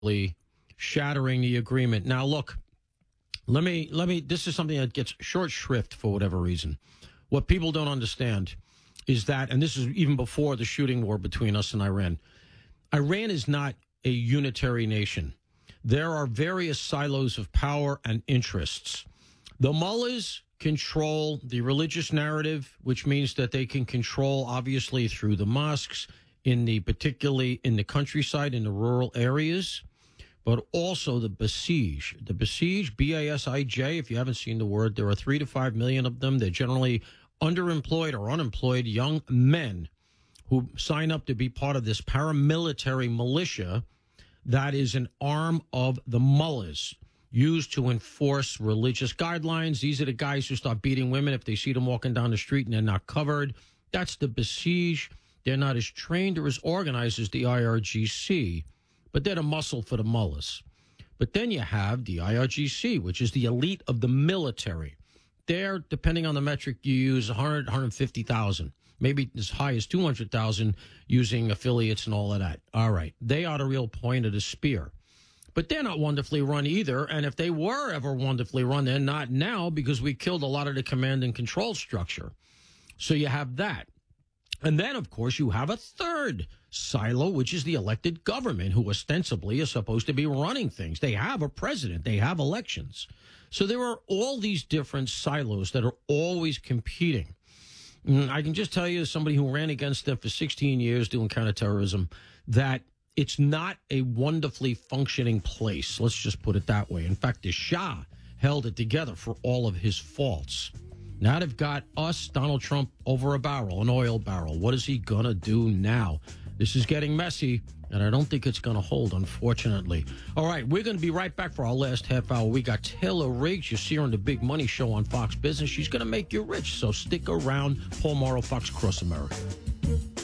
shattering the agreement. Now, look, let me. This is something that gets short shrift for whatever reason. What people don't understand is that, and this is even before the shooting war between us and Iran. Iran is not a unitary nation. There are various silos of power and interests. The mullahs control the religious narrative, which means that they can control, obviously, through the mosques, particularly in the countryside, in the rural areas, but also the Basij. The Basij, B-A-S-I-J, if you haven't seen the word, there are 3 to 5 million of them. They're generally underemployed or unemployed young men who sign up to be part of this paramilitary militia that is an arm of the mullahs, used to enforce religious guidelines. These are the guys who start beating women if they see them walking down the street and they're not covered. That's the Basij. They're not as trained or as organized as the IRGC, but they're the muscle for the mullahs. But then you have the IRGC, which is the elite of the military. They're, depending on the metric you use, 100, 150,000, maybe as high as 200,000 using affiliates and all of that. All right. They are the real point of the spear. But they're not wonderfully run either. And if they were ever wonderfully run, they're not now because we killed a lot of the command and control structure. So you have that. And then, of course, you have a third silo, which is the elected government, who ostensibly is supposed to be running things. They have a president. They have elections. So there are all these different silos that are always competing. I can just tell you, as somebody who ran against them for 16 years doing counterterrorism, that it's not a wonderfully functioning place. Let's just put it that way. In fact, the Shah held it together for all of his faults. Now they've got us, Donald Trump, over a barrel, an oil barrel. What is he going to do now? This is getting messy, and I don't think it's going to hold, unfortunately. All right, we're going to be right back for our last half hour. We got Taylor Riggs. You see her on the Big Money Show on Fox Business. She's going to make you rich, so stick around. Paul Morrow, Fox Across America.